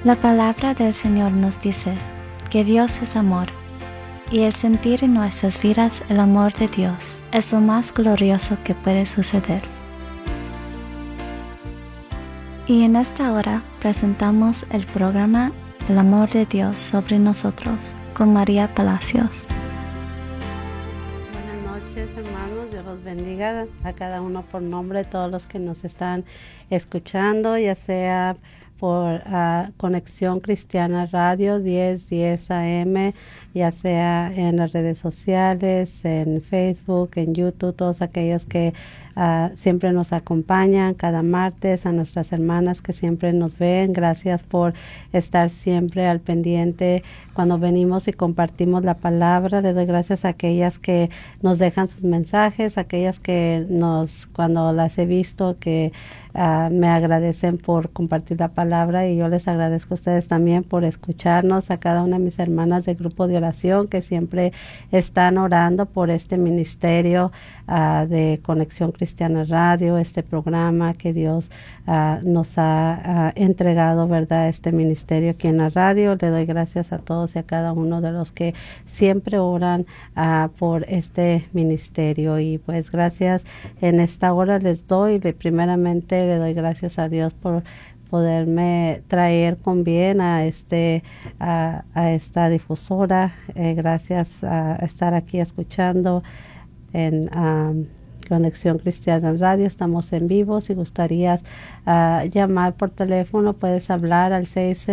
La palabra del Señor nos dice que Dios es amor, y el sentir en nuestras vidas el amor de Dios es lo más glorioso que puede suceder. Y en esta hora presentamos el programa El amor de Dios sobre nosotros con María Palacios. Buenas noches, hermanos. Dios los bendiga a cada uno por nombre, todos los que nos están escuchando, ya sea por Conexión Cristiana Radio 1010 AM, ya sea en las redes sociales, en Facebook, en YouTube, todos aquellos que siempre nos acompañan cada martes, a nuestras hermanas que siempre nos ven. Gracias por estar siempre al pendiente cuando venimos y compartimos la palabra. Le doy gracias a aquellas que nos dejan sus mensajes, aquellas que cuando las he visto, que me agradecen por compartir la palabra, y yo les agradezco a ustedes también por escucharnos, a cada una de mis hermanas del grupo de oración que siempre están orando por este ministerio de Conexión Cristiana Radio, este programa que Dios nos ha entregado, ¿verdad? Este ministerio aquí en la radio. Le doy gracias a todos y a cada uno de los que siempre oran por este ministerio, y pues gracias. En esta hora primeramente le doy gracias a Dios por poderme traer con bien a esta difusora. Gracias a estar aquí escuchando en Conexión Cristiana Radio. Estamos en vivo. Si gustarías llamar por teléfono, puedes hablar al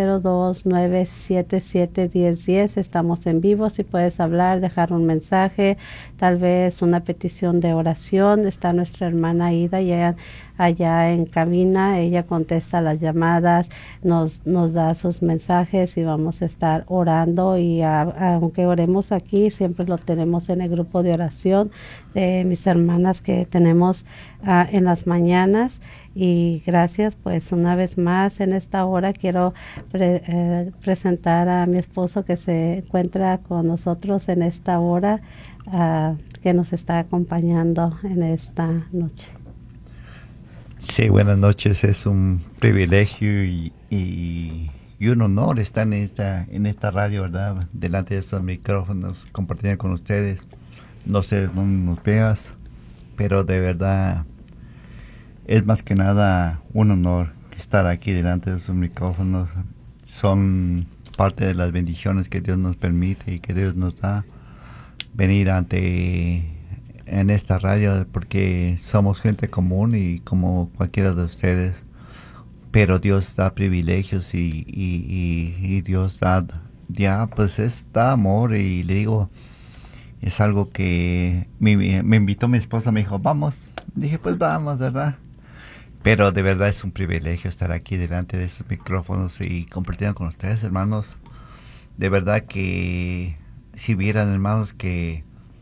602-977-1010. Estamos en vivo. Si puedes hablar, dejar un mensaje, tal vez una petición de oración. Está nuestra hermana Ida allá en cabina. Ella contesta las llamadas, nos da sus mensajes, y vamos a estar orando. Y aunque oremos aquí, siempre lo tenemos en el grupo de oración de mis hermanas que tenemos en las mañanas. Y gracias, pues una vez más en esta hora quiero presentar a mi esposo, que se encuentra con nosotros en esta hora, que nos está acompañando en esta noche. Sí, buenas noches. Es un privilegio y un honor estar en esta radio, ¿verdad? Delante de estos micrófonos, compartiendo con ustedes. No sé dónde nos veas, pero de verdad es más que nada un honor estar aquí delante de esos micrófonos. Son parte de las bendiciones que Dios nos permite y que Dios nos da venir en esta radio, porque somos gente común y como cualquiera de ustedes, pero Dios da privilegios y Dios da amor. Y le digo, es algo que me invitó mi esposa, me dijo, vamos. Dije, pues vamos, ¿verdad? Pero de verdad es un privilegio estar aquí delante de esos micrófonos y compartiendo con ustedes, hermanos. De verdad que si vieran, hermanos, qué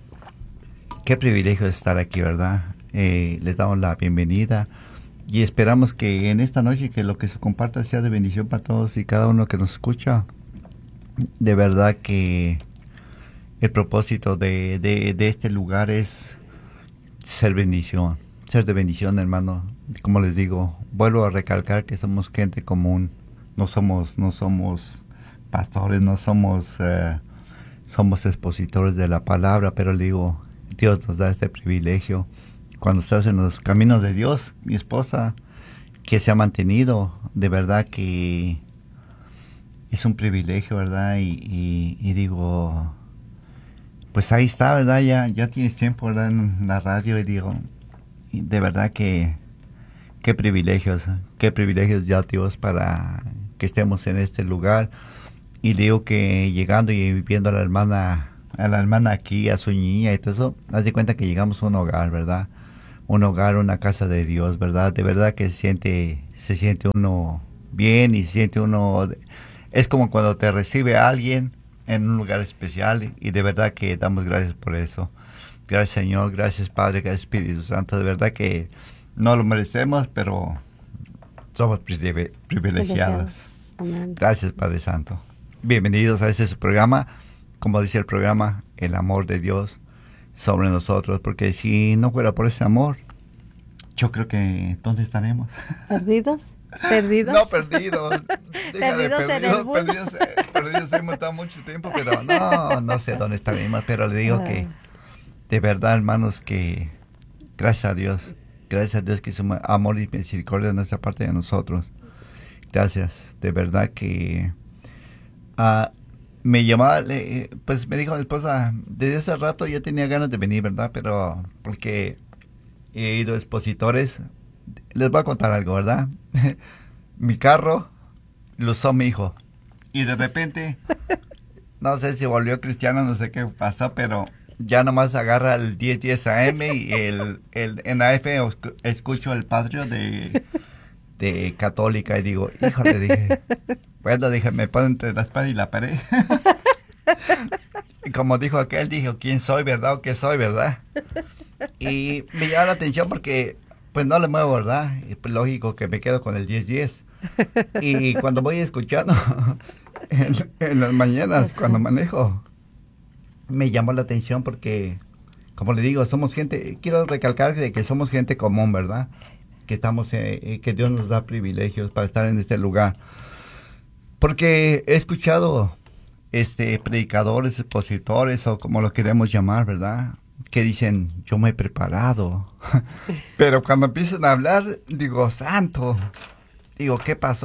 privilegio estar aquí, ¿verdad? Les damos la bienvenida y esperamos que en esta noche que lo que se comparta sea de bendición para todos y cada uno que nos escucha. De verdad que el propósito de este lugar es ser de bendición, hermano. Como les digo, vuelvo a recalcar que somos gente común, no somos pastores, no somos expositores de la palabra, pero le digo, Dios nos da este privilegio. Cuando estás en los caminos de Dios, mi esposa, que se ha mantenido, de verdad que es un privilegio, ¿verdad? Y digo, pues ahí está, ¿verdad? Ya tienes tiempo, ¿verdad? En la radio, y digo, de verdad que qué privilegios ya, Dios, para que estemos en este lugar. Y digo que llegando y viendo a la hermana aquí, a su niña y todo eso, haz de cuenta que llegamos a un hogar, ¿verdad? Un hogar, una casa de Dios, ¿verdad? De verdad que se siente uno bien, y se siente uno, es como cuando te recibe alguien en un lugar especial, y de verdad que damos gracias por eso. Gracias, Señor, gracias, Padre, gracias, Espíritu Santo. De verdad que no lo merecemos, pero somos privilegiados. Amén. Gracias, Padre Santo. Bienvenidos a este su programa, como dice el programa, el amor de Dios sobre nosotros, porque si no fuera por ese amor, yo creo que ¿dónde estaremos? ¿Perdidos? ¿Perdidos? No, perdidos. Perdidos en el mundo. Perdidos hemos estado mucho tiempo, pero no sé dónde estaremos, pero le digo que de verdad, hermanos, que gracias a Dios que su amor y misericordia en esa parte de nosotros. Gracias, de verdad que me llamaba, pues me dijo mi esposa, desde hace rato ya tenía ganas de venir, ¿verdad? Pero porque he ido a expositores, les voy a contar algo, ¿verdad? Mi carro lo usó mi hijo y de repente, no sé si volvió cristiano, no sé qué pasó, pero ya nomás agarra el 1010 AM y en AF escucho el patrio de católica y digo, híjole, dije, me pone entre la espada y la pared. Y como dijo aquel, dijo, ¿quién soy, verdad? ¿O qué soy, verdad? Y me llama la atención porque, pues no le muevo, ¿verdad? Y pues lógico que me quedo con el 1010. Y cuando voy escuchando en las mañanas, cuando manejo, me llamó la atención porque, como le digo, somos gente, quiero recalcar que somos gente común, ¿verdad? Que estamos, que Dios nos da privilegios para estar en este lugar. Porque he escuchado predicadores, expositores o como lo queremos llamar, ¿verdad? Que dicen, yo me he preparado. Pero cuando empiezan a hablar, digo, santo. Digo, ¿qué pasó?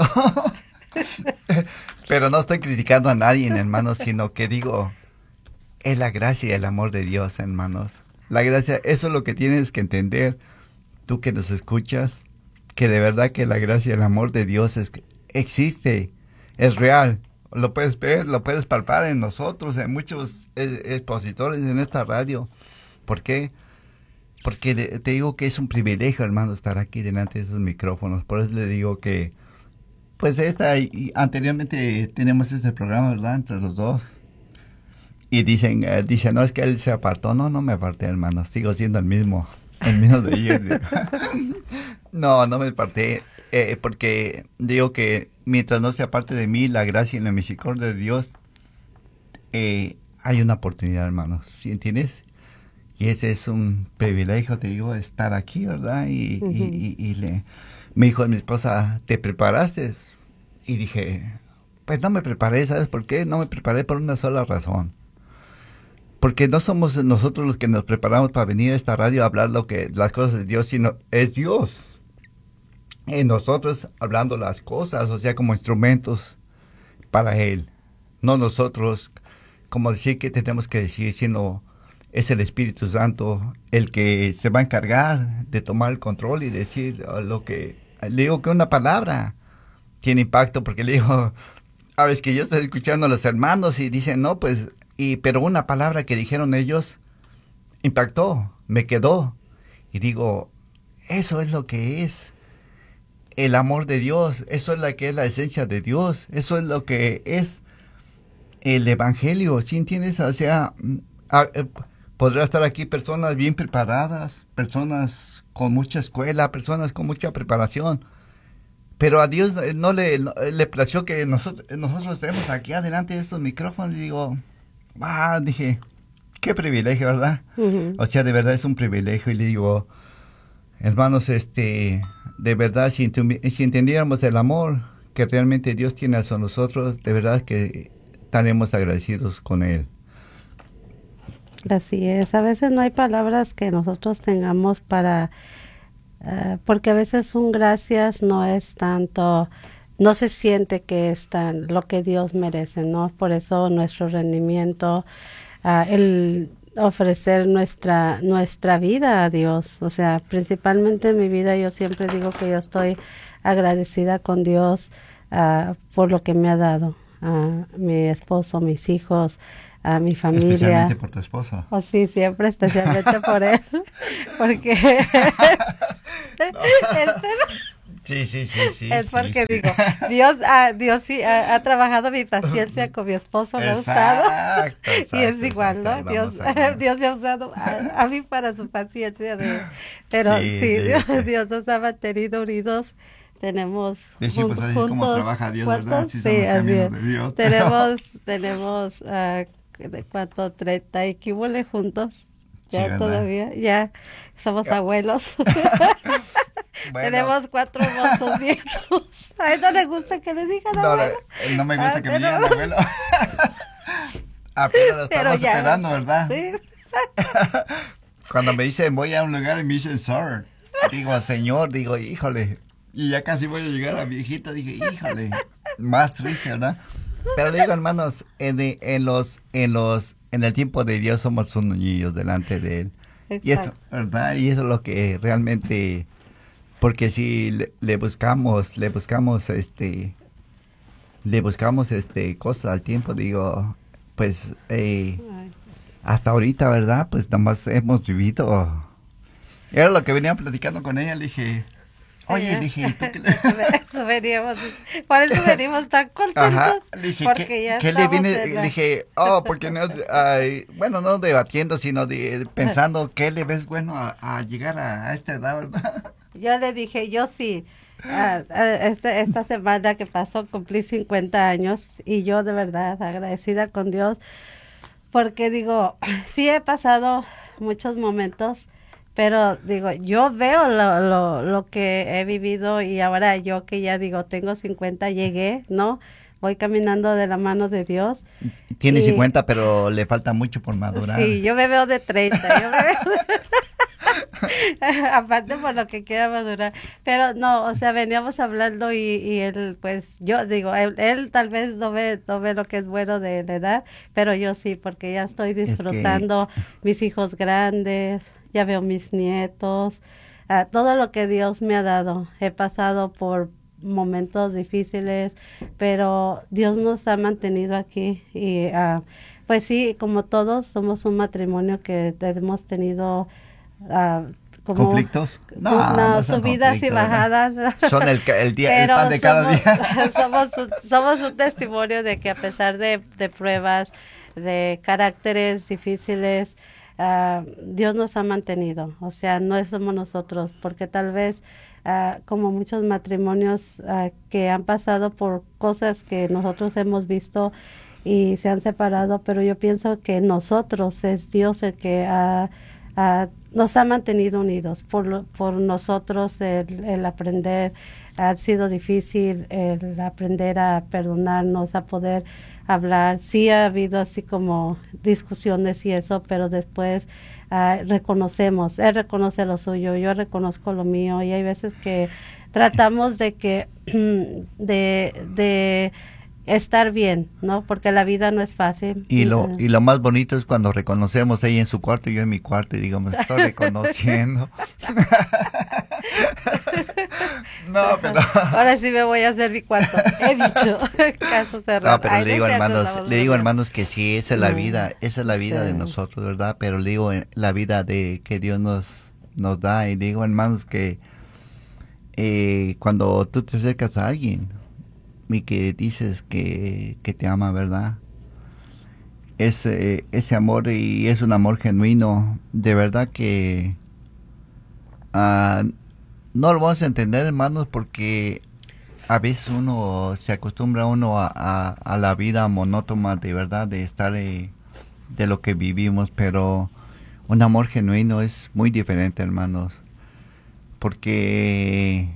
Pero no estoy criticando a nadie, hermanos, sino que digo, es la gracia y el amor de Dios, hermanos. La gracia, eso es lo que tienes que entender, tú que nos escuchas, que de verdad que la gracia y el amor de Dios existe, es real. Lo puedes ver, lo puedes palpar en nosotros, en muchos expositores en esta radio. ¿Por qué? Porque te digo que es un privilegio, hermano, estar aquí delante de esos micrófonos. Por eso le digo que, pues anteriormente tenemos este programa, ¿verdad? Entre los dos. Y dicen, no, es que él se apartó. No me aparté, hermano. Sigo siendo el mismo de ellos. No me aparté. Porque digo que mientras no sea parte de mí, la gracia y la misericordia de Dios, hay una oportunidad, hermanos. ¿Sí entiendes? Y ese es un privilegio, te digo, estar aquí, ¿verdad? Y me dijo mi esposa, ¿te preparaste? Y dije, pues no me preparé, ¿sabes por qué? No me preparé por una sola razón. Porque no somos nosotros los que nos preparamos para venir a esta radio a hablar las cosas de Dios, sino es Dios en nosotros hablando las cosas, o sea, como instrumentos para Él. No nosotros, como decir que tenemos que decir, sino es el Espíritu Santo el que se va a encargar de tomar el control y decir lo que... Le digo que una palabra tiene impacto, porque le digo, a veces que yo estoy escuchando a los hermanos y dicen, no, pues... pero una palabra que dijeron ellos impactó, me quedó. Y digo, eso es lo que es el amor de Dios, eso es lo que es la esencia de Dios, eso es lo que es el Evangelio, ¿sí entiendes? O sea, podrá estar aquí personas bien preparadas, personas con mucha escuela, personas con mucha preparación, pero a Dios no le plació que nosotros estemos aquí adelante de estos micrófonos. Y digo, dije, qué privilegio, ¿verdad? Uh-huh. O sea, de verdad es un privilegio. Y le digo, hermanos, de verdad, si entendiéramos el amor que realmente Dios tiene hacia nosotros, de verdad que estaremos agradecidos con Él. Así es, a veces no hay palabras que nosotros tengamos para, porque a veces un gracias no es tanto, no se siente que es tan lo que Dios merece, ¿no? Por eso nuestro rendimiento, el ofrecer nuestra vida a Dios, o sea, principalmente en mi vida yo siempre digo que yo estoy agradecida con Dios por lo que me ha dado, a mi esposo, mis hijos, a mi familia. Especialmente por tu esposo. Oh, sí, siempre, especialmente por él, porque... Sí. Es porque sí. digo, Dios sí ha trabajado mi paciencia con mi esposo, me ha usado. Y es igual, ¿no? Dios me ha usado a mí para su paciencia. Pero sí, Dios nos ha mantenido unidos. Tenemos juntos. Así es como trabaja Dios, ¿verdad? Sí, así es. Tenemos ¿de cuánto? 30 y quíbole juntos. Ya sí, todavía, ya somos abuelos. Bueno, Tenemos 4 hermosos nietos. A él no le gusta que le digan no, abuelo. no me gusta que me pero- digan abuelo. Apenas lo Pero estamos ya. esperando, ¿verdad? Sí. Cuando me dicen voy a un lugar y me dicen sir, digo señor, digo híjole. Y ya casi voy a llegar a viejito, dije híjole. Más triste, ¿verdad? Pero digo, hermanos, en el tiempo de Dios somos unos niños delante de Él. Y eso, Exacto. ¿verdad? Y eso es lo que realmente, porque si le buscamos cosas al tiempo, digo, pues Ay, hasta ahorita, ¿verdad? Pues nada más hemos vivido. Era lo que venía platicando con ella, le dije, oye, ya. dije, ¿tú qué le... Eso veníamos, por eso venimos tan contentos. Ajá, le dije, porque ya ¿qué le estamos viene? en la- Le dije, porque no, bueno, no debatiendo, sino pensando, ¿qué le ves bueno a llegar a esta edad, verdad? Yo le dije, yo sí. Esta semana que pasó cumplí 50 años y yo de verdad agradecida con Dios porque digo, sí he pasado muchos momentos, pero digo, yo veo lo que he vivido y ahora yo que ya digo, tengo 50 llegué, ¿no? Voy caminando de la mano de Dios. Tiene Y- 50, pero le falta mucho por madurar. Sí, yo me veo de 30, yo me veo aparte por lo que queda madurar, pero no, o sea, veníamos hablando y él, pues, yo digo, él tal vez no ve lo que es bueno de la edad, pero yo sí, porque ya estoy disfrutando mis hijos grandes, ya veo mis nietos, todo lo que Dios me ha dado. He pasado por momentos difíciles, pero Dios nos ha mantenido aquí y pues sí, como todos, somos un matrimonio que hemos tenido como ¿Conflictos? no, son subidas y conflictos, ¿verdad? bajadas. Son el Pero pan de cada día. somos un testimonio de que a pesar de pruebas, de caracteres difíciles, Dios nos ha mantenido. O sea, no somos nosotros, porque tal vez como muchos matrimonios que han pasado por cosas que nosotros hemos visto y se han separado, pero yo pienso que nosotros es Dios el que nos ha mantenido unidos. Por nosotros el aprender ha sido difícil, el aprender a perdonarnos, a poder hablar. Sí ha habido así como discusiones y eso, pero después reconocemos, él reconoce lo suyo, yo reconozco lo mío, y hay veces que tratamos de que de estar bien, ¿no? Porque la vida no es fácil. Y lo más bonito es cuando reconocemos ella en su cuarto y yo en mi cuarto y digo, me estoy reconociendo. No, pero... Ahora sí me voy a hacer mi cuarto. He dicho, caso cerrado. No, pero Ay, le digo, no es cierto, hermanos, estamos le digo, bromeando. hermanos, que sí, esa es la vida, esa es la vida de Sí. nosotros, ¿verdad? Pero le digo, la vida de que Dios nos da, y digo, hermanos, que cuando tú te acercas a alguien y que dices que te ama, ¿verdad? Ese amor, y es un amor genuino, de verdad que no lo vamos a entender, hermanos, porque a veces uno se acostumbra a la vida monótona, de verdad, de estar de lo que vivimos, pero un amor genuino es muy diferente, hermanos, porque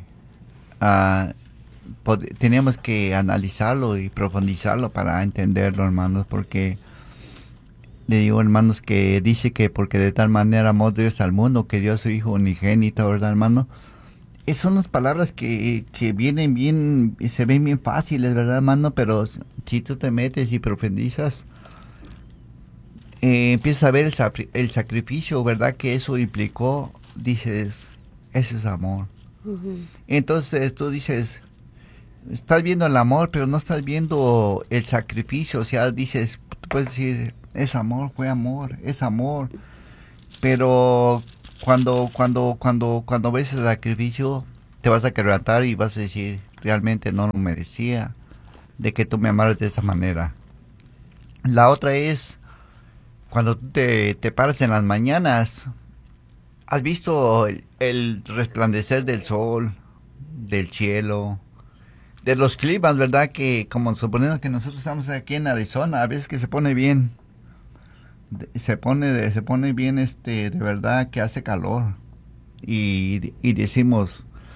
tenemos que analizarlo y profundizarlo para entenderlo, hermanos, porque le digo, hermanos, que dice que porque de tal manera amó Dios al mundo que dio a su Hijo unigénito, ¿verdad, hermano? Son unas palabras que vienen bien, se ven bien fáciles, ¿verdad, hermano? Pero si tú te metes y profundizas, empiezas a ver el sacrificio, ¿verdad? Que eso implicó, dices, ese es amor. Ujú. Entonces tú dices, estás viendo el amor, pero no estás viendo el sacrificio. O sea, dices, tú puedes decir, es amor, fue amor, es amor. Pero cuando ves el sacrificio, te vas a quebrantar y vas a decir, realmente no lo merecía de que tú me amaras de esa manera. La otra es, cuando tú te paras en las mañanas, ¿has visto el resplandecer del sol, del cielo, de los climas, verdad? Que como suponiendo que nosotros estamos aquí en Arizona, a veces que se pone bien, se pone bien, de verdad que hace calor, y decimos,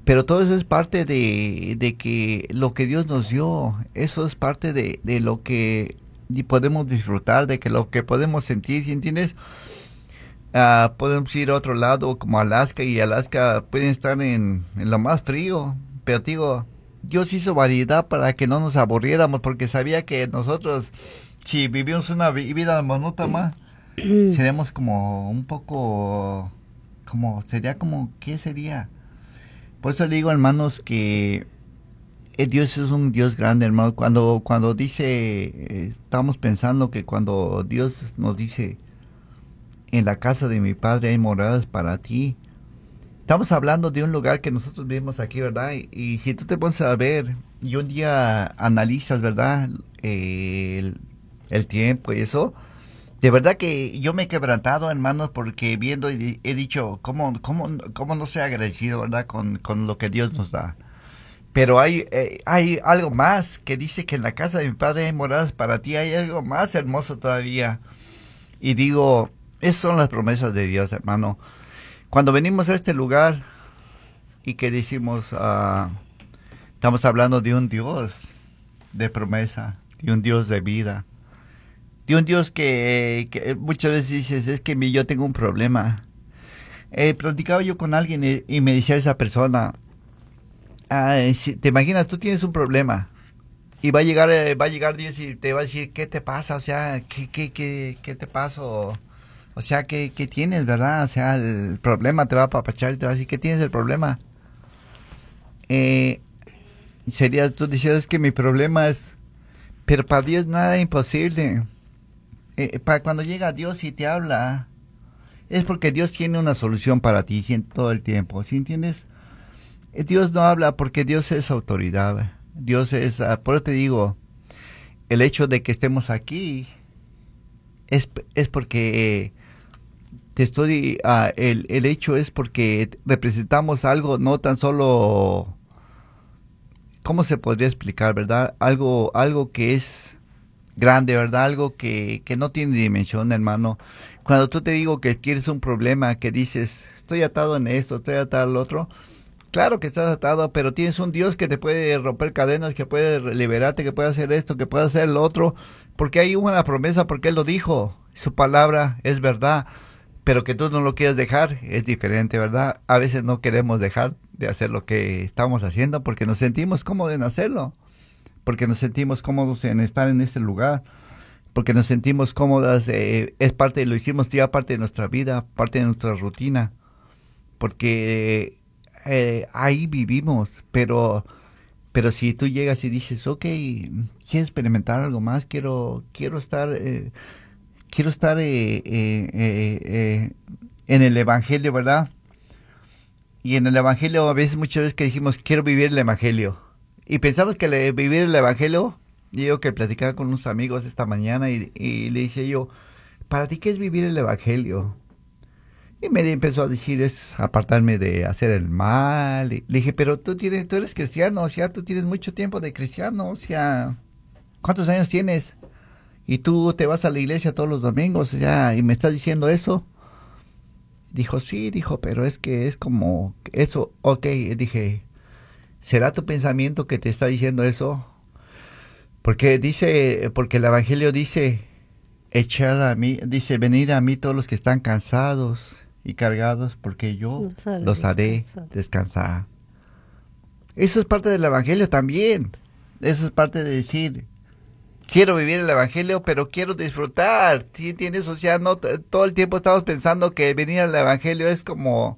Pero todo eso es parte de que lo que Dios nos dio, eso es parte de lo que podemos disfrutar, de que lo que podemos sentir, ¿sí entiendes? Podemos ir a otro lado como Alaska, y Alaska pueden estar en lo más frío, pero digo, Dios hizo variedad para que no nos aburriéramos, porque sabía que nosotros, si vivimos una vida monótona, seremos como un poco, sería como, ¿qué sería? Por eso le digo, hermanos, que Dios es un Dios grande, hermano. Cuando dice, estamos pensando que cuando Dios nos dice, en la casa de mi padre hay moradas para ti, estamos hablando de un lugar que nosotros vivimos aquí, ¿verdad? Y si tú te pones a ver y un día analizas, ¿verdad? El tiempo y eso, de verdad que yo me he quebrantado, hermanos, porque viendo he dicho, ¿cómo no ser agradecido, ¿verdad? Con lo que Dios nos da. Pero hay algo más que dice que en la casa de mi padre hay moradas para ti, hay algo más hermoso todavía. Y digo, esas son las promesas de Dios, hermano. Cuando venimos a este lugar y que decimos, estamos hablando de un Dios de promesa, de un Dios de vida, de un Dios que muchas veces dices, es que yo tengo un problema. Platicaba yo con alguien y me decía esa persona, si te imaginas, tú tienes un problema y va a llegar Dios y te va a decir, ¿qué te pasa? O sea, ¿qué te pasa? O sea, ¿qué tienes, verdad? O sea, el problema te va a apapachar y te va a decir, ¿qué tienes el problema? Tú decías que mi problema es, pero para Dios nada es imposible. Para cuando llega Dios y te habla, es porque Dios tiene una solución para ti todo el tiempo, ¿sí entiendes? Dios no habla porque Dios es autoridad. Dios es, por eso te digo, el hecho de que estemos aquí es porque el hecho es porque representamos algo, no tan solo, ¿cómo se podría explicar, verdad? Algo que es grande, ¿verdad? Algo que no tiene dimensión, hermano. Cuando tú te digo que tienes un problema, que dices, estoy atado en esto, estoy atado al otro, claro que estás atado, pero tienes un Dios que te puede romper cadenas, que puede liberarte, que puede hacer esto, que puede hacer lo otro, porque hay una promesa, porque Él lo dijo, su palabra es verdad, pero que tú no lo quieras dejar es diferente, ¿verdad? A veces no queremos dejar de hacer lo que estamos haciendo porque nos sentimos cómodos en hacerlo, porque nos sentimos cómodos en estar en este lugar, porque nos sentimos cómodas, es parte, lo hicimos ya parte de nuestra vida, parte de nuestra rutina, porque ahí vivimos, pero si tú llegas y dices, ok, quiero experimentar algo más, quiero estar en el Evangelio, ¿verdad? Y en el Evangelio muchas veces que dijimos, quiero vivir el Evangelio. Y pensamos que vivir el Evangelio, yo que platicaba con unos amigos esta mañana y le dije yo, ¿para ti qué es vivir el Evangelio? Y me empezó a decir, es apartarme de hacer el mal. Y le dije, pero tú eres cristiano, o sea, tú tienes mucho tiempo de cristiano, o sea, ¿cuántos años tienes? Y tú te vas a la iglesia todos los domingos, o sea, y me estás diciendo eso. Dijo, sí, pero es que es como eso, ok. Dije, ¿será tu pensamiento que te está diciendo eso? Porque el Evangelio dice, venid a mí todos los que están cansados y cargados, porque yo los haré descansar. Eso es parte del Evangelio también. Eso es parte de decir, quiero vivir el Evangelio, pero quiero disfrutar. ¿Sí entiendes? O sea, no todo el tiempo estamos pensando que venir al Evangelio es como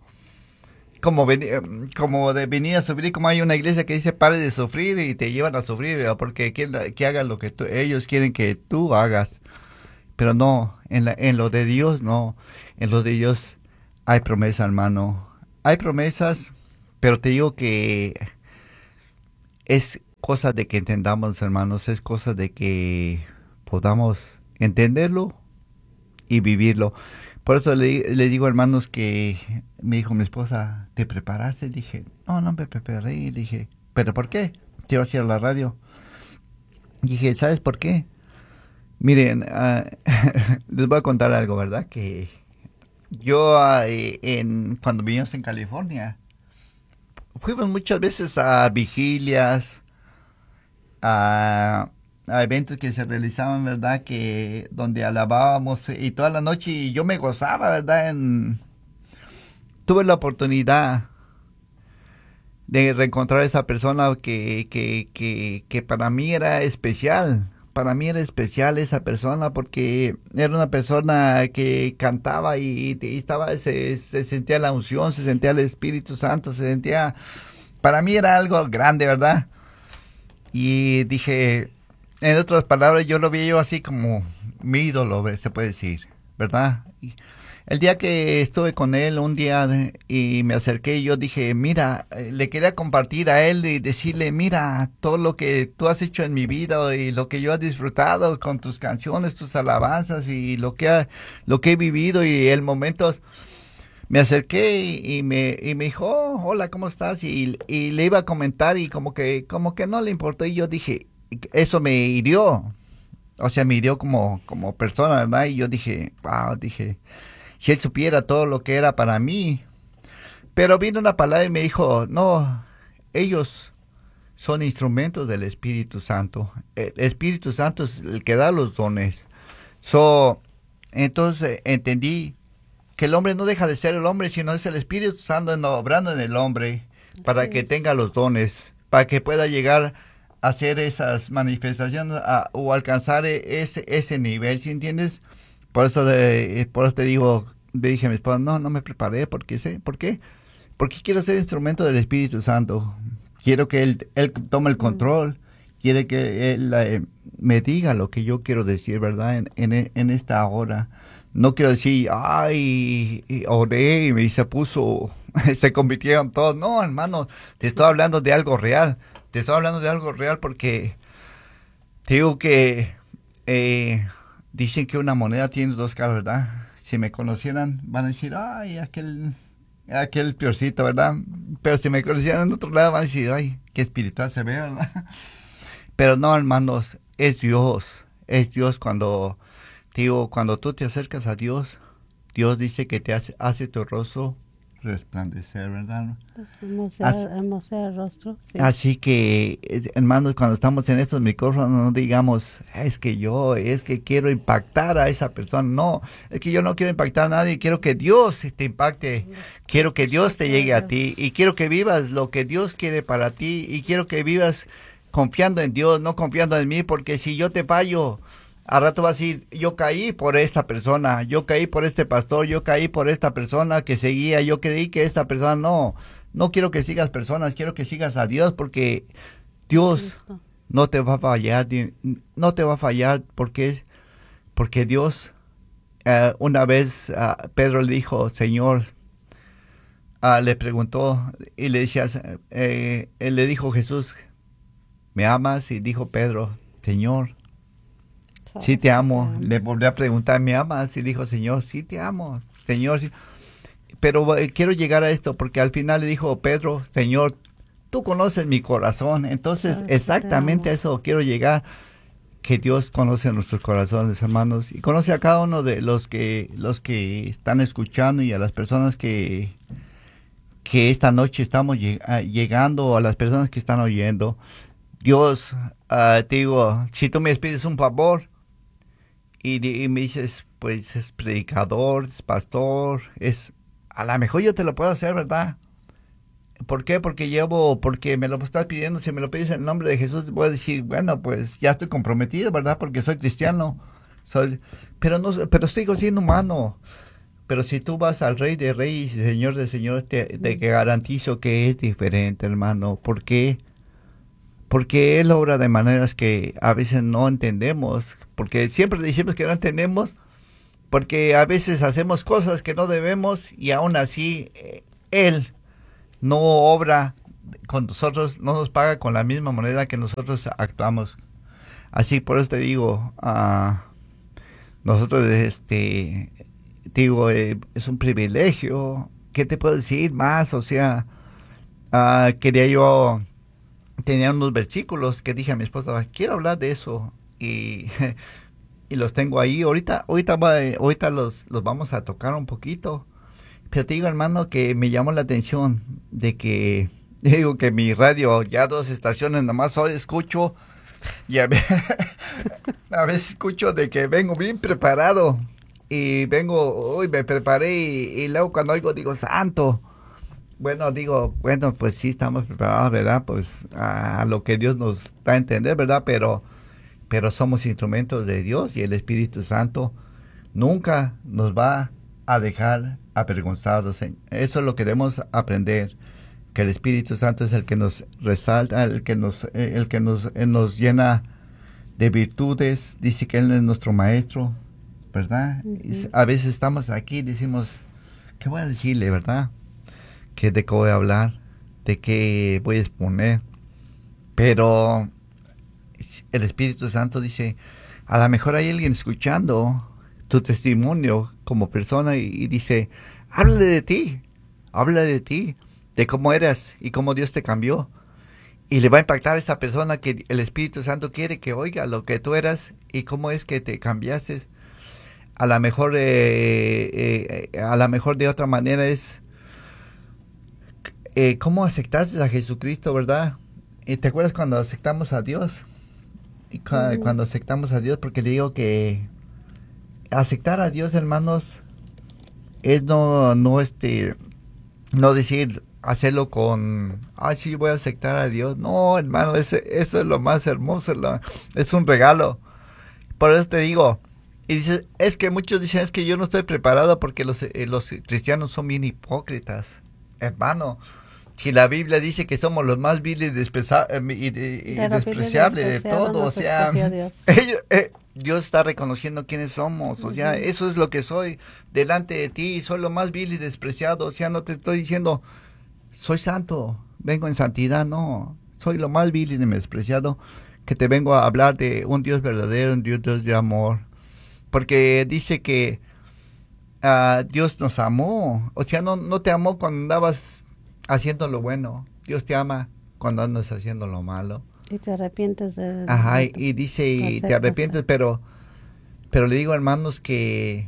de venir a sufrir, como hay una iglesia que dice pare de sufrir y te llevan a sufrir, ¿verdad? Porque quieren que hagas lo que ellos quieren que tú hagas. Pero no, en lo de Dios no. En lo de Dios hay promesa, hermano. Hay promesas, pero te digo que es cosa de que entendamos, hermanos. Es cosa de que podamos entenderlo y vivirlo. Por eso le digo, hermanos, que me dijo mi esposa, ¿te preparaste? Dije, no me preparé. Y dije, ¿pero por qué? Te vas a ir a la radio. Dije, ¿sabes por qué? Miren, les voy a contar algo, ¿verdad? Que yo cuando vivimos en California, fuimos muchas veces a vigilias, a eventos que se realizaban, ¿verdad? Que donde alabábamos y toda la noche y yo me gozaba, ¿verdad? Tuve la oportunidad de reencontrar a esa persona que para mí era especial. Para mí era especial esa persona porque era una persona que cantaba y estaba, se sentía la unción, se sentía el Espíritu Santo, se sentía, para mí era algo grande, ¿verdad? Y dije, en otras palabras, yo lo vi yo así como mi ídolo, se puede decir, ¿verdad? El día que estuve con él, un día, y me acerqué y yo dije, mira, le quería compartir a él y decirle, mira, todo lo que tú has hecho en mi vida y lo que yo he disfrutado con tus canciones, tus alabanzas y lo que he vivido y el momento. Me acerqué y me dijo, oh, hola, ¿cómo estás? Y le iba a comentar y como que no le importó y yo dije, eso me hirió, o sea, me hirió como persona, ¿verdad? Y yo dije, wow, dije, si él supiera todo lo que era para mí. Pero vino una palabra y me dijo, no, ellos son instrumentos del Espíritu Santo. El Espíritu Santo es el que da los dones. Entonces entendí que el hombre no deja de ser el hombre, sino es el Espíritu Santo obrando en el hombre para que tenga los dones, para que pueda llegar a hacer esas manifestaciones o alcanzar ese nivel, ¿sí entiendes? Por eso te digo, le dije a mi esposa, no me preparé, ¿por qué? Porque quiero ser instrumento del Espíritu Santo. Quiero que él tome el control, quiere que él me diga lo que yo quiero decir, ¿verdad? En esta hora. No quiero decir, ay, oré y se puso, se convirtieron todos. No, hermano, te estoy hablando de algo real. Te estoy hablando de algo real porque te digo que dicen que una moneda tiene dos caras, ¿verdad? Si me conocieran, van a decir, ay, aquel peorcito, ¿verdad? Pero si me conocieran en otro lado, van a decir, ay, qué espiritual se ve, ¿verdad? Pero no, hermanos, es Dios cuando... Digo, cuando tú te acercas a Dios, Dios dice que te hace tu rostro resplandecer, ¿verdad? Hermoso el rostro, sí. Así que, hermanos, cuando estamos en estos micrófonos, no digamos, es que quiero impactar a esa persona. No, es que yo no quiero impactar a nadie, quiero que Dios te impacte, quiero que Dios te llegue a ti y quiero que vivas lo que Dios quiere para ti y quiero que vivas confiando en Dios, no confiando en mí, porque si yo te fallo, al rato vas a decir, yo caí por esta persona, yo caí por este pastor, yo caí por esta persona que seguía, yo creí que esta persona, no quiero que sigas personas, quiero que sigas a Dios porque Dios no te va a fallar, porque Dios, una vez Pedro le dijo, Señor, le preguntó y le decía, él le dijo Jesús, ¿me amas? Y dijo Pedro, Señor, sí te amo. Le volví a preguntar, ¿me amas? Y dijo, Señor, sí te amo. Señor, sí. Pero quiero llegar a esto porque al final le dijo Pedro, Señor, tú conoces mi corazón. Entonces, exactamente a eso quiero llegar, que Dios conoce nuestros corazones, hermanos, y conoce a cada uno de los que están escuchando y a las personas que esta noche estamos llegando, a las personas que están oyendo. Dios, te digo, si tú me pides un favor, y me dices, pues es predicador, es pastor, a lo mejor yo te lo puedo hacer, ¿verdad? ¿Por qué? Porque me lo estás pidiendo. Si me lo pides en el nombre de Jesús, voy a decir, bueno, pues ya estoy comprometido, ¿verdad? Porque soy cristiano, pero sigo siendo humano. Pero si tú vas al Rey de Reyes y Señor de Señores, te garantizo que es diferente, hermano. ¿Por qué? Porque Él obra de maneras que a veces no entendemos, porque siempre decimos que no entendemos, porque a veces hacemos cosas que no debemos y aún así Él no obra con nosotros, no nos paga con la misma moneda que nosotros actuamos. Así por eso te digo, nosotros, es un privilegio. ¿Qué te puedo decir más? O sea, tenía unos versículos que dije a mi esposa, quiero hablar de eso, y los tengo ahí. Ahorita los vamos a tocar un poquito, pero te digo, hermano, que me llamó la atención de que Digo que mi radio, ya 2 estaciones nomás hoy escucho, y a veces escucho de que vengo bien preparado, y vengo, hoy me preparé, y luego cuando oigo digo, santo. Bueno, digo, bueno, pues sí estamos preparados, ¿verdad? Pues a lo que Dios nos da a entender, ¿verdad? Pero somos instrumentos de Dios y el Espíritu Santo nunca nos va a dejar avergonzados. Eso es lo que debemos aprender, que el Espíritu Santo es el que nos resalta, el que nos llena de virtudes. Dice que Él es nuestro maestro, ¿verdad? Y a veces estamos aquí y decimos, ¿qué voy a decirle, verdad? ¿De qué voy a hablar? ¿De qué voy a exponer? Pero el Espíritu Santo dice, a lo mejor hay alguien escuchando tu testimonio como persona y dice, háblale de ti, de cómo eras y cómo Dios te cambió. Y le va a impactar a esa persona que el Espíritu Santo quiere que oiga lo que tú eras y cómo es que te cambiaste. A lo mejor de otra manera es cómo aceptaste a Jesucristo, ¿verdad? ¿Te acuerdas cuando aceptamos a Dios? Cuando aceptamos a Dios, porque le digo que aceptar a Dios, hermanos, es no decir, hacerlo con, sí, voy a aceptar a Dios. No, hermano, eso es lo más hermoso, es un regalo. Por eso te digo, y dices, es que muchos dicen, es que yo no estoy preparado porque los cristianos son bien hipócritas. Hermano, si la Biblia dice que somos los más viles y despreciables de todo, o sea, Dios está reconociendo quiénes somos, o sea, eso es lo que soy delante de ti, soy lo más vil y despreciado, o sea, no te estoy diciendo, soy santo, vengo en santidad, no, soy lo más vil y despreciado, que te vengo a hablar de un Dios verdadero, un Dios de amor, porque dice que Dios nos amó, o sea, no te amó cuando andabas haciendo lo bueno, Dios te ama cuando andas haciendo lo malo. Y te arrepientes de... Ajá, y dice, y te arrepientes, pero le digo, hermanos, que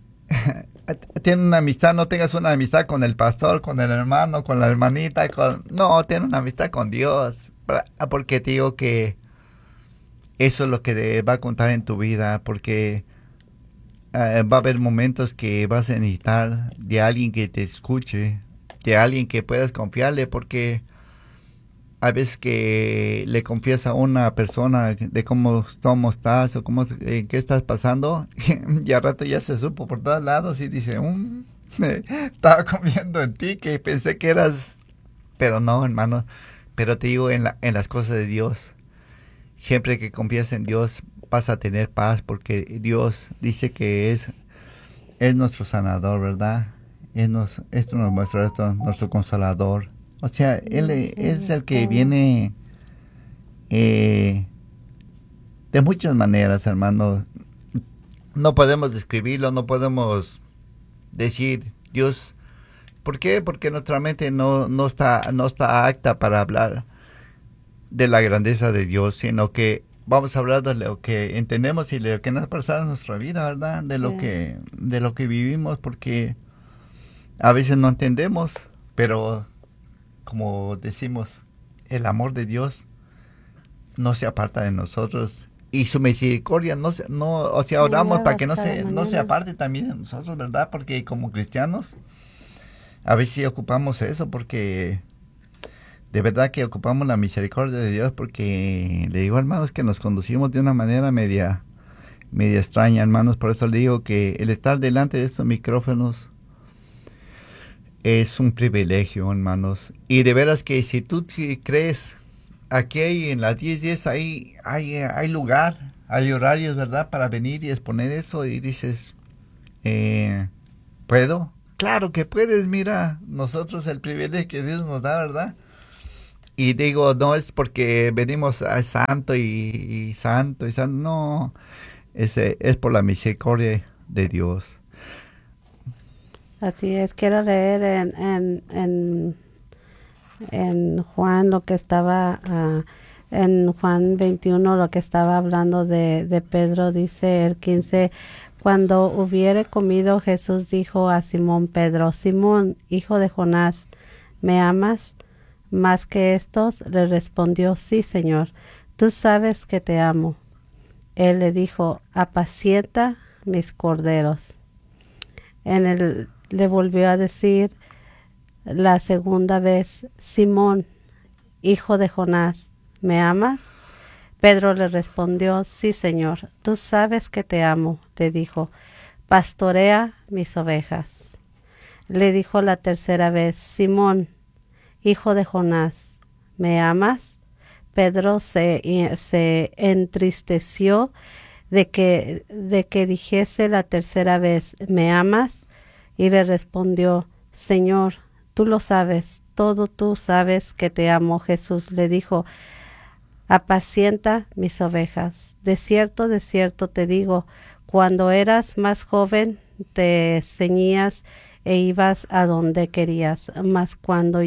tienen una amistad, no tengas una amistad con el pastor, con el hermano, con la hermanita, no, ten una amistad con Dios, porque te digo que eso es lo que va a contar en tu vida, porque va a haber momentos que vas a necesitar de alguien que te escuche, de alguien que puedas confiarle, porque a veces que le confiesa a una persona de cómo estás o qué estás pasando y al rato ya se supo por todos lados y dice, estaba confiando en ti que pensé que eras, pero no, hermano, pero te digo en las cosas de Dios, siempre que confías en Dios vas a tener paz porque Dios dice que es nuestro sanador, ¿verdad? Esto nos muestra nuestro consolador. O sea, Él es el que viene de muchas maneras, hermano. No podemos describirlo, no podemos decir Dios. ¿Por qué? Porque nuestra mente no está apta para hablar de la grandeza de Dios, sino que vamos a hablar de lo que entendemos y de lo que nos ha pasado en nuestra vida, ¿verdad? De lo que vivimos, porque a veces no entendemos, pero como decimos, el amor de Dios no se aparta de nosotros y su misericordia o sea, oramos para que no se aparte también de nosotros, ¿verdad? Porque como cristianos a veces sí ocupamos eso, porque de verdad que ocupamos la misericordia de Dios, porque le digo, hermanos, que nos conducimos de una manera media extraña, hermanos. Por eso le digo que el estar delante de estos micrófonos es un privilegio, hermanos. Y de veras que si tú crees, aquí en las 10:10 hay lugar, hay horarios, ¿verdad? Para venir y exponer eso y dices, ¿puedo? Claro que puedes, mira, nosotros el privilegio que Dios nos da, ¿verdad? Y digo, no es porque venimos a santo y santo, no, es por la misericordia de Dios. Así es, quiero leer en Juan lo que estaba, en Juan 21, lo que estaba hablando de Pedro, dice el 15, cuando hubiere comido, Jesús dijo a Simón Pedro, Simón, hijo de Jonás, ¿me amas? Más que estos, le respondió, sí, Señor, tú sabes que te amo. Él le dijo, apacienta mis corderos. Le volvió a decir la segunda vez, Simón, hijo de Jonás, ¿me amas? Pedro le respondió, sí, Señor, tú sabes que te amo. Le dijo, pastorea mis ovejas. Le dijo la tercera vez, Simón, hijo de Jonás, ¿me amas? Pedro se entristeció de que dijese la tercera vez, ¿me amas? Y le respondió, Señor, tú lo sabes, todo tú sabes que te amo. Jesús le dijo, apacienta mis ovejas. De cierto te digo, cuando eras más joven te ceñías e ibas a donde querías, mas cuando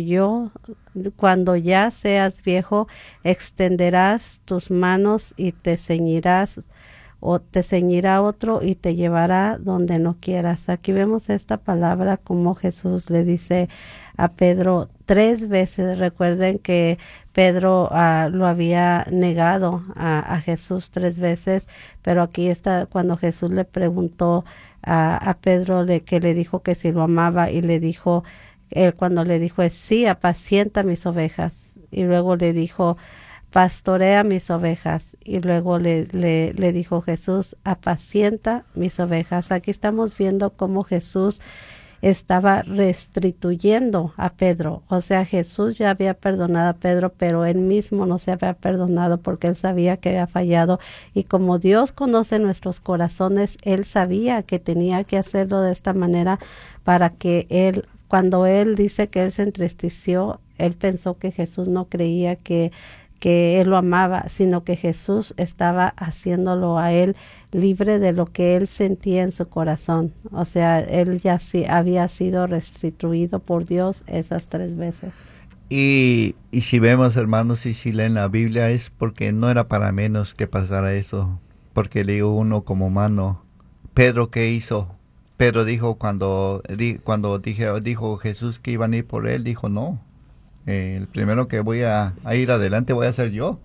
ya seas viejo, extenderás tus manos y te ceñirás o te ceñirá otro y te llevará donde no quieras. Aquí vemos esta palabra como Jesús le dice a Pedro 3 veces. Recuerden que Pedro lo había negado a Jesús 3 veces, pero aquí está cuando Jesús le preguntó a Pedro que le dijo que si lo amaba y le dijo, cuando le dijo sí, apacienta mis ovejas, y luego le dijo, pastorea mis ovejas, y luego le dijo Jesús, apacienta mis ovejas. Aquí estamos viendo cómo Jesús estaba restituyendo a Pedro. O sea, Jesús ya había perdonado a Pedro, pero él mismo no se había perdonado porque él sabía que había fallado. Y como Dios conoce nuestros corazones, él sabía que tenía que hacerlo de esta manera para que cuando él dice que él se entristeció, él pensó que Jesús no creía que él lo amaba, sino que Jesús estaba haciéndolo a él libre de lo que él sentía en su corazón. O sea, él ya sí había sido restituido por Dios esas 3 veces. Y si vemos, hermanos, y si leen la Biblia, es porque no era para menos que pasara eso. Porque le digo, uno como humano, Pedro, ¿qué hizo? Pedro dijo cuando dijo Jesús que iban a ir por él, dijo no. El primero que voy a ir adelante voy a ser yo.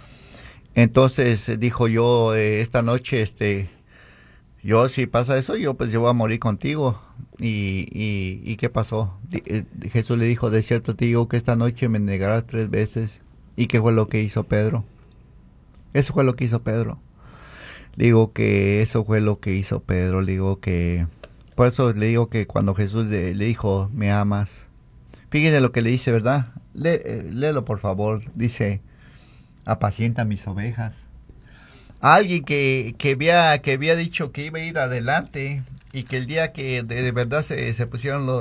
Entonces dijo yo, esta noche, yo si pasa eso, yo voy a morir contigo. ¿Y qué pasó? Jesús le dijo, de cierto te digo que esta noche me negarás 3 veces. ¿Y qué fue lo que hizo Pedro? Eso fue lo que hizo Pedro. Digo que eso fue lo que hizo Pedro. Digo que, por eso le digo que cuando Jesús le dijo, ¿me amas? Fíjense lo que le dice, ¿verdad? Léelo, por favor. Dice, apacienta mis ovejas. Alguien que había dicho que iba a ir adelante y que el día que de verdad se pusieron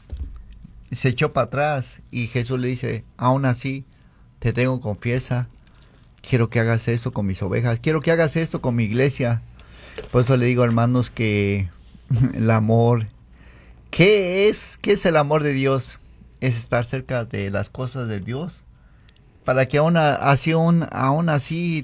se echó para atrás y Jesús le dice, aún así te tengo confianza. Quiero que hagas esto con mis ovejas. Quiero que hagas esto con mi iglesia. Por eso le digo, hermanos, que el amor, ¿qué es el amor de Dios? Es estar cerca de las cosas de Dios, para que aún así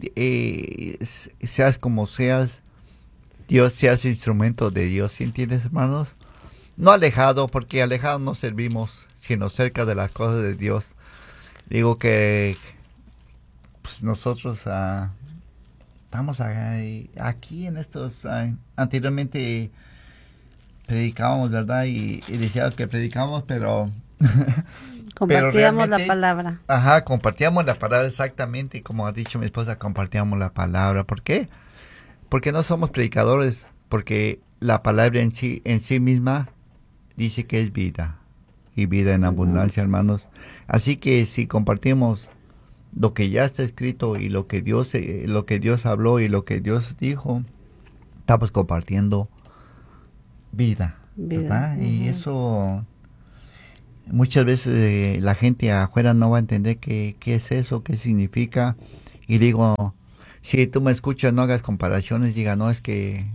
seas como seas, Dios seas instrumento de Dios, ¿sí entiendes, hermanos? No alejado, porque alejado no servimos, sino cerca de las cosas de Dios. Digo que pues nosotros estamos aquí en estos, anteriormente predicábamos, ¿verdad? Y decía que predicábamos, pero compartíamos la palabra. Ajá, compartíamos la palabra exactamente, como ha dicho mi esposa, compartíamos la palabra. ¿Por qué? Porque no somos predicadores, porque la palabra en sí misma dice que es vida, y vida en abundancia, hermanos. Así que si compartimos lo que ya está escrito y lo que Dios habló y lo que Dios dijo, estamos compartiendo vida. ¿Verdad? Y eso muchas veces la gente afuera no va a entender qué es eso, qué significa. Y digo, si tú me escuchas, no hagas comparaciones, diga, no, es que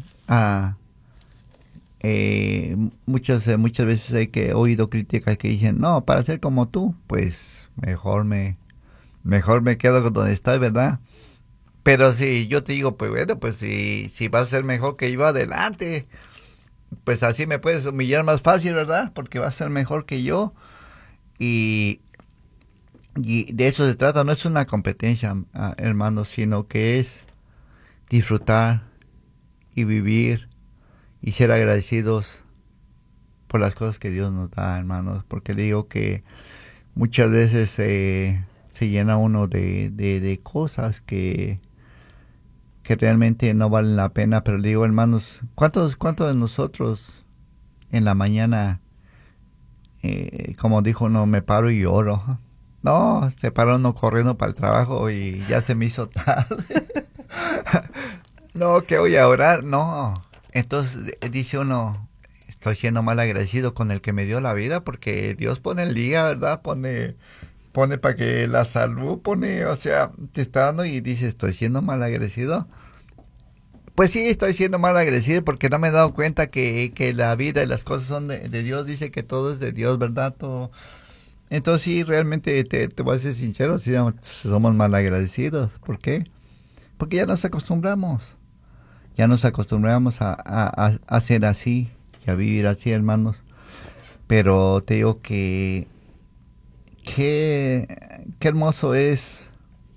muchas veces he oído críticas que dicen, no, para ser como tú, pues mejor me quedo donde estoy, ¿verdad? Pero si yo te digo, pues bueno, pues si vas a ser mejor que yo, adelante. Pues así me puedes humillar más fácil, ¿verdad? Porque vas a ser mejor que yo. Y Y de eso se trata, no es una competencia, hermanos, sino que es disfrutar y vivir y ser agradecidos por las cosas que Dios nos da, hermanos, porque le digo que muchas veces se llena uno de cosas que realmente no valen la pena, pero le digo, hermanos, ¿cuántos de nosotros en la mañana, como dijo uno, me paro y oro? No, se paró uno corriendo para el trabajo y ya se me hizo tarde. No, que voy a orar, no. Entonces dice uno, estoy siendo mal agradecido con el que me dio la vida, porque Dios pone el día, ¿verdad? Pone para que la salud, pone, o sea, te está dando y dice, estoy siendo mal agradecido. Pues sí, estoy siendo mal agradecido porque no me he dado cuenta que la vida y las cosas son de Dios. Dice que todo es de Dios, ¿verdad? Todo. Entonces sí, realmente te voy a ser sincero, sí, somos mal agradecidos. ¿Por qué? Porque ya nos acostumbramos. Ya nos acostumbramos a ser así y a vivir así, hermanos. Pero te digo que qué hermoso es,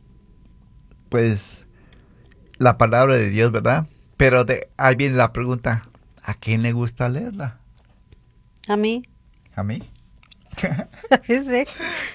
pues, la palabra de Dios, ¿verdad? Pero ahí viene la pregunta, ¿a quién le gusta leerla? A mí. ¿A mí? Sí.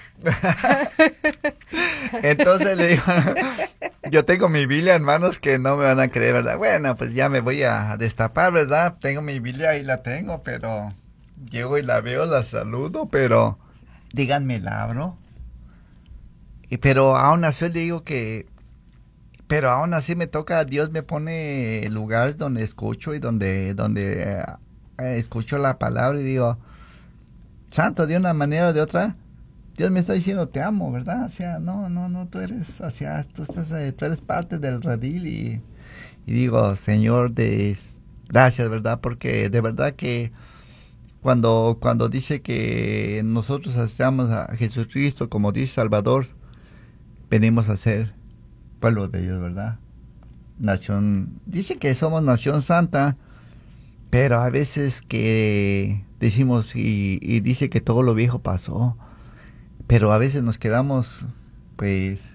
Entonces le digo, yo tengo mi Biblia, hermanos, que no me van a creer, ¿verdad? Bueno, pues ya me voy a destapar, ¿verdad? Tengo mi Biblia, ahí la tengo, pero llego y la veo, la saludo, pero díganme, ¿la abro? Pero aún así le digo pero aún así me toca, Dios me pone lugares donde escucho y donde escucho la palabra y digo, Santo, de una manera o de otra, Dios me está diciendo, te amo, ¿verdad? O sea, no, tú eres, o sea, tú eres parte del redil y digo, Señor, gracias, ¿verdad? Porque de verdad que cuando dice que nosotros aceptamos a Jesucristo como dice Salvador, venimos a ser pueblo de Dios, ¿verdad? Dice que somos nación santa, pero a veces que decimos y dice que todo lo viejo pasó, pero a veces nos quedamos, pues,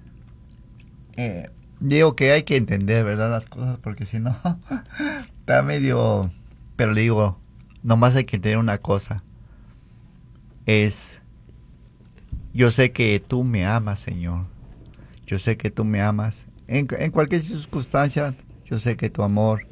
digo que hay que entender, ¿verdad? Las cosas, porque si no, está medio, pero le digo, nomás hay que entender una cosa, yo sé que tú me amas, Señor. Yo sé que tú me amas. En cualquier circunstancia, yo sé que tu amor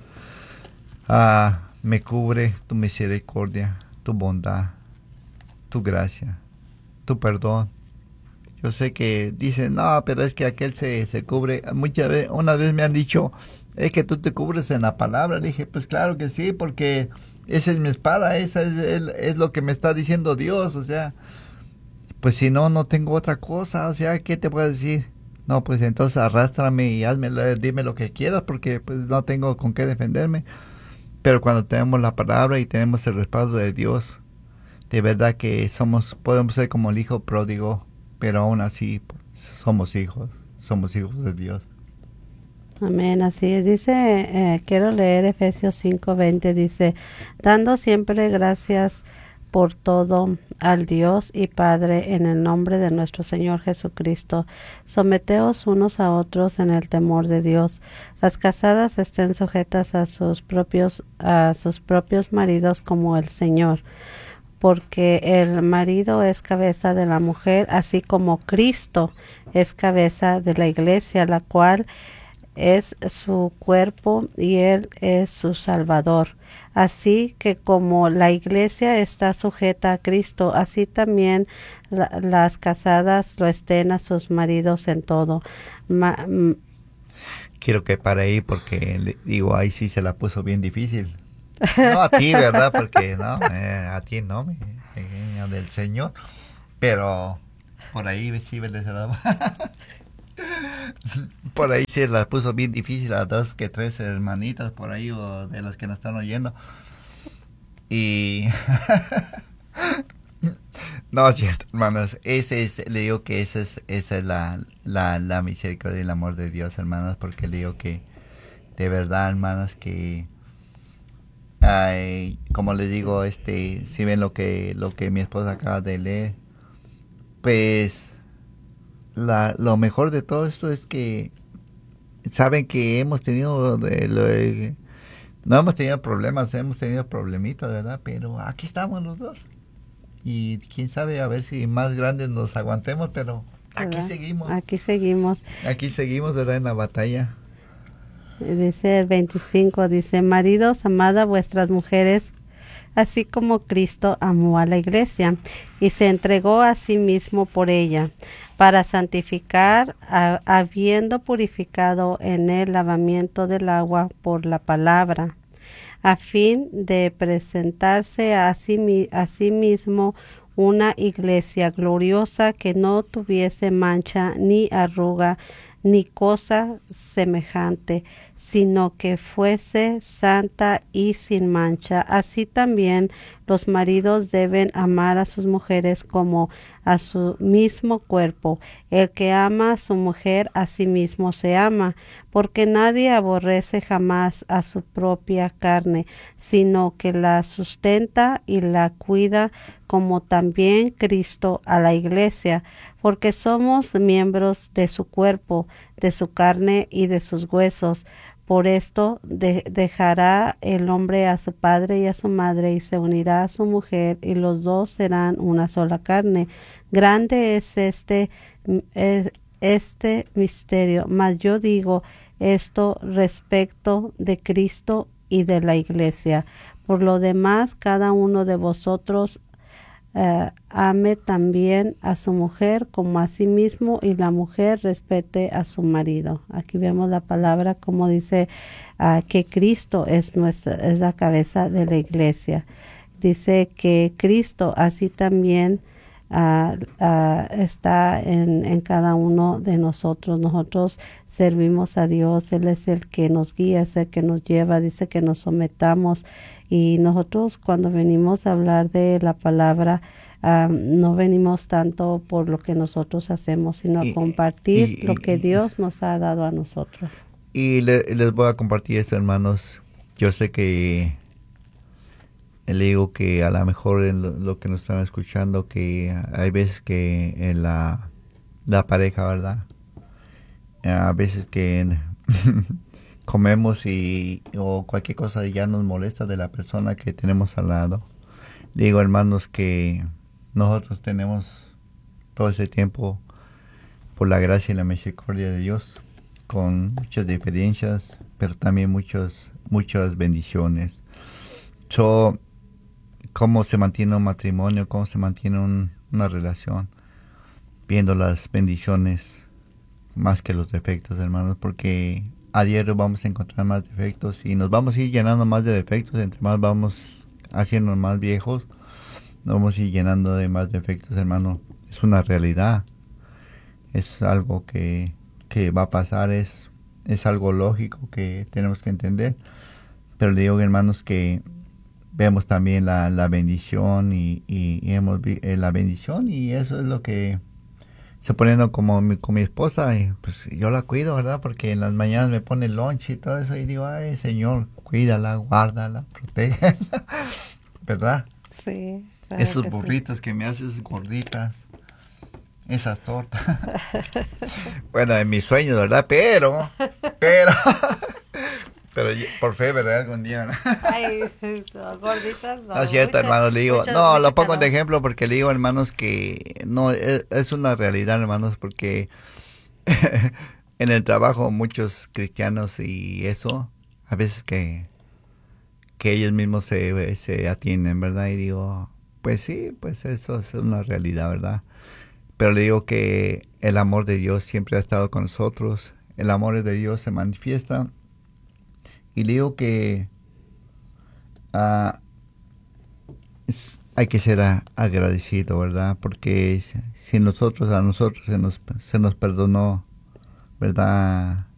me cubre, tu misericordia, tu bondad, tu gracia, tu perdón. Yo sé que dicen, no, pero es que aquel se cubre. Una vez me han dicho, es que tú te cubres en la palabra. Le dije, pues claro que sí, porque esa es mi espada, esa es lo que me está diciendo Dios, o sea. Pues si no tengo otra cosa, o sea, ¿qué te puedo decir? No, pues entonces arrástrame y dime lo que quieras, porque pues no tengo con qué defenderme. Pero cuando tenemos la palabra y tenemos el respaldo de Dios, de verdad que podemos ser como el hijo pródigo, pero aún así somos hijos de Dios. Amén, así es. Dice, quiero leer Efesios 5:20, dice, dando siempre gracias por todo al Dios y Padre en el nombre de nuestro Señor Jesucristo. Someteos unos a otros en el temor de Dios. Las casadas estén sujetas a sus propios maridos como el Señor, porque el marido es cabeza de la mujer, así como Cristo es cabeza de la iglesia, la cual es su cuerpo y Él es su Salvador. Así que como la iglesia está sujeta a Cristo, así también las casadas lo estén a sus maridos en todo. Quiero que pare ahí porque digo, ahí sí se la puso bien difícil. No a ti, ¿verdad? Porque no, a ti no, del Señor. Pero por ahí sí me les por ahí se la puso bien difícil a dos que tres hermanitas por ahí o de las que nos están oyendo. Y no es cierto, hermanos. Le digo que esa es la misericordia y el amor de Dios, hermanos, porque le digo que de verdad, hermanos, que como les digo, si ven lo que mi esposa acaba de leer, pues lo mejor de todo esto es que saben que hemos tenido no hemos tenido problemas, hemos tenido problemitas, ¿verdad? Pero aquí estamos los dos. Y quién sabe, a ver si más grandes nos aguantemos, pero aquí ¿verdad? seguimos. Aquí seguimos. Aquí seguimos, ¿verdad? En la batalla. Dice el 25, dice, maridos, amad a vuestras mujeres, así como Cristo amó a la iglesia y se entregó a sí mismo por ella, para santificar, habiendo purificado en el lavamiento del agua por la palabra, a fin de presentarse a sí mismo una iglesia gloriosa que no tuviese mancha ni arruga ni cosa semejante, sino que fuese santa y sin mancha. Así también los maridos deben amar a sus mujeres como a su mismo cuerpo. El que ama a su mujer a sí mismo se ama, porque nadie aborrece jamás a su propia carne, sino que la sustenta y la cuida, como también Cristo a la iglesia, porque somos miembros de su cuerpo, de su carne y de sus huesos. Por esto dejará el hombre a su padre y a su madre y se unirá a su mujer y los dos serán una sola carne. Grande es este misterio, mas yo digo esto respecto de Cristo y de la iglesia. Por lo demás, cada uno de vosotros ame también a su mujer como a sí mismo y la mujer respete a su marido. Aquí vemos la palabra como dice que Cristo es la cabeza de la iglesia. Dice que Cristo así también está en cada uno de nosotros. Nosotros servimos a Dios, Él es el que nos guía, es el que nos lleva, dice que nos sometamos. Y nosotros cuando venimos a hablar de la palabra, no venimos tanto por lo que nosotros hacemos, sino a compartir lo que Dios nos ha dado a nosotros. Y les voy a compartir esto, hermanos. Yo sé que le digo que a lo mejor en lo que nos están escuchando, que hay veces que en la pareja, ¿verdad? A veces que comemos o cualquier cosa ya nos molesta de la persona que tenemos al lado. Digo, hermanos, que nosotros tenemos todo ese tiempo, por la gracia y la misericordia de Dios, con muchas diferencias, pero también muchas bendiciones. ¿Cómo se mantiene un matrimonio? ¿Cómo se mantiene una relación? Viendo las bendiciones más que los defectos, hermanos, porque a diario vamos a encontrar más defectos y nos vamos a ir llenando más de defectos. Entre más vamos haciendo más viejos, nos vamos a ir llenando de más defectos, hermano. Es una realidad. Es algo que va a pasar, es algo lógico que tenemos que entender. Pero le digo, hermanos, que vemos también la bendición y hemos la bendición, y eso es lo que se poniendo con mi esposa, y pues yo la cuido, ¿verdad? Porque en las mañanas me pone lunch y todo eso y digo, ay, Señor, cuídala, guárdala, protégela, ¿verdad? Sí. Claro. Esos burritos que me haces gorditas, esas tortas. Bueno, en mis sueños, ¿verdad? Pero por fe, ¿verdad? Algún día, ¿no? Ay, gorditas, no. No es cierto, hermanos, le digo, no, lo pongo de ejemplo porque le digo, hermanos, que no, es una realidad, hermanos, porque en el trabajo muchos cristianos y eso, a veces que ellos mismos se atienden, ¿verdad? Y digo, pues sí, pues eso es una realidad, ¿verdad? Pero le digo que el amor de Dios siempre ha estado con nosotros, el amor de Dios se manifiesta. Y le digo que hay que ser agradecido, ¿verdad? Porque si a nosotros se nos perdonó, ¿verdad?